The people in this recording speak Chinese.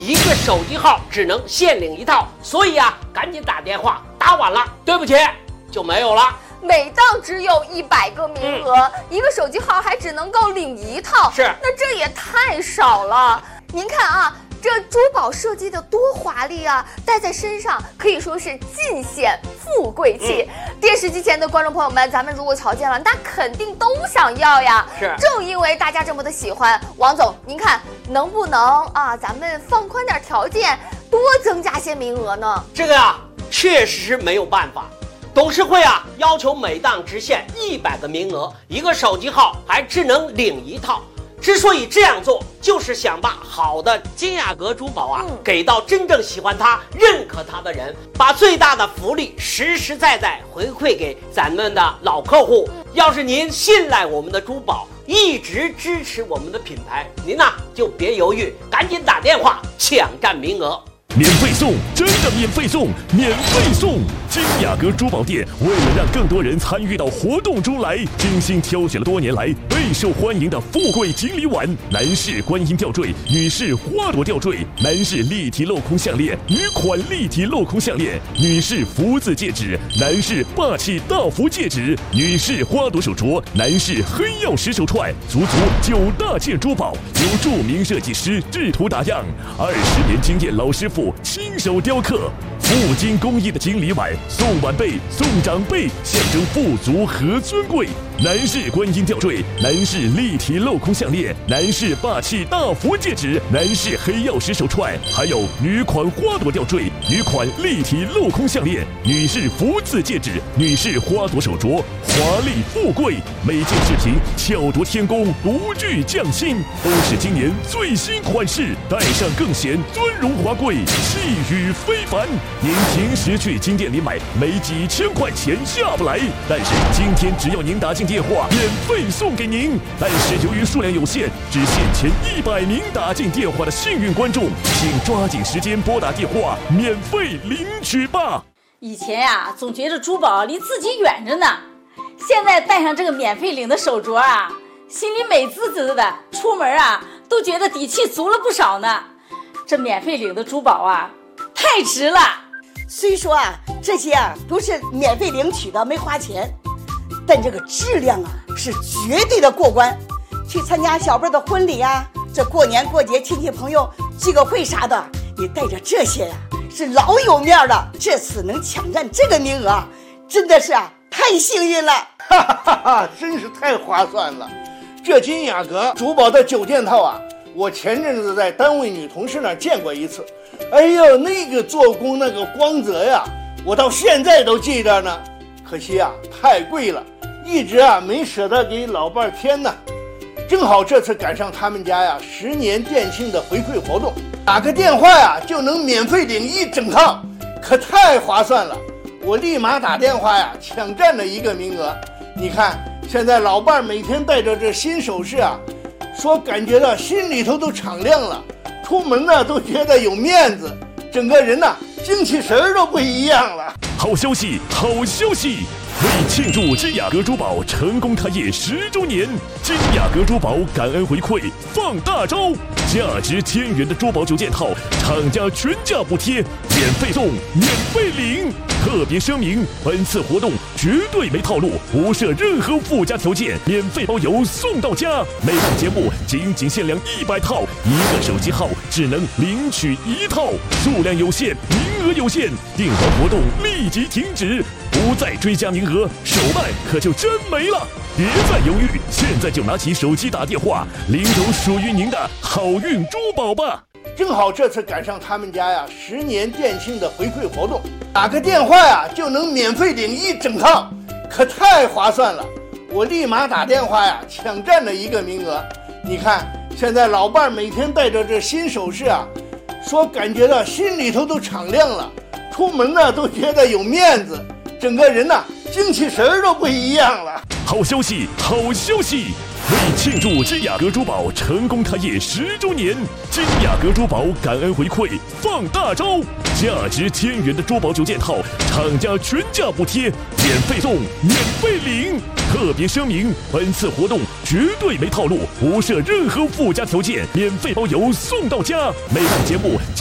一个手机号只能限领一套，所以啊，赶紧打电话，打晚了，对不起，就没有了。 每档只有100个名额，一个手机号还只能够领一套， 是， 那这也太少了。您看啊，这珠宝设计的多华丽啊，戴在身上可以说是尽显富贵气。电视机前的观众朋友们，咱们如果瞧见了，那肯定都想要呀。 是， 正因为大家这么的喜欢，王总，您看能不能啊，咱们放宽点条件，多增加些名额呢？ 这个啊，确实是没有办法。董事会啊，要求每档只限100个名额，一个手机号还只能领一套。之所以这样做，就是想把好的金雅阁珠宝啊，给到真正喜欢它、认可它的人，把最大的福利实实在在回馈给咱们的老客户。要是您信赖我们的珠宝，一直支持我们的品牌，您呢就别犹豫，赶紧打电话抢占名额。 免费送，真的免费送，免费送！金雅阁珠宝店为了让更多人参与到活动中来，精心挑选了多年来备受欢迎的富贵锦鲤碗、男士观音吊坠、女士花朵吊坠、男士立体镂空项链、女款立体镂空项链、女士福字戒指、男士霸气大福戒指、女士花朵手镯、男士黑曜石手串，足9大件珠宝由著名设计师制图打样，20年经验老师傅亲手雕刻，镀金工艺的锦鲤碗送晚辈送长辈，象征富足和尊贵。男士观音吊坠、男士立体镂空项链、男士霸气大福戒指、男士黑曜石手串，还有女款花朵吊坠、女款立体镂空项链、女士福字戒指、女士花朵手镯，华丽富贵，每件饰品巧夺天工，独具匠心，都是今年最新款式，戴上更显尊荣华贵，气宇非凡。您平时去金店里买，没几千块钱下不来，但是今天只要您打进电话，免费送给您。但是由于数量有限，只限前100名打进电话的幸运观众，请抓紧时间拨打电话，免费领取吧。 以前呀，总觉得珠宝离自己远着呢，现在戴上这个免费领的手镯啊，心里美滋滋的，出门啊都觉得底气足了不少呢。这免费领的珠宝啊，太值了。 虽说啊，这些啊都是免费领取的，没花钱，但这个质量啊是绝对的过关。去参加小辈的婚礼啊，这过年过节亲戚朋友聚个会啥的，你带着这些呀，是老有面了。这次能抢占这个名额，真的是啊太幸运了， 哈哈哈，真是太划算了。这金雅阁珠宝的9件套啊，我前阵子在单位女同事那儿见过一次，哎呦，那个做工那个光泽呀，我到现在都记着呢。可惜啊，太贵了，一直啊没舍得给老伴儿添呢。正好这次赶上他们家呀10年店庆的回馈活动，打个电话呀就能免费领一整套，可太划算了。我立马打电话呀抢占了一个名额。你看现在老伴儿每天带着这新首饰啊，说感觉到心里头都敞亮了，出门呢都觉得有面子，整个人呢精气神都不一样了。 好消息，好消息！为庆祝金雅阁珠宝成功开业10周年，金雅阁珠宝感恩回馈放大招，价值1000元的珠宝9件套，厂家全价补贴，免费送，免费领。特别声明，本次活动绝对没套路，不设任何附加条件，免费包邮送到家。每档节目仅限量100套，一个手机号只能领取1套，数量有限，名额有限，订完活动立即停止，不再追加名额，手办可就真没了。别再犹豫，现在就拿起手机打电话，领走属于您的好运珠宝吧。 正好这次赶上他们家呀10年店庆的回馈活动，打个电话呀就能免费领一整套，可太划算了。我立马打电话呀抢占了一个名额。你看现在老伴儿每天带着这新首饰啊，说感觉到心里头都敞亮了，出门呢都觉得有面子，整个人呢精气神都不一样了。 好消息，好消息！ 为庆祝金雅阁珠宝成功开业10周年，金雅阁珠宝感恩回馈放大招，价值1000元的珠宝9件套，厂家全价补贴，免费送，免费领。特别声明，本次活动绝对没套路，不设任何附加条件，免费包邮送到家。每档节目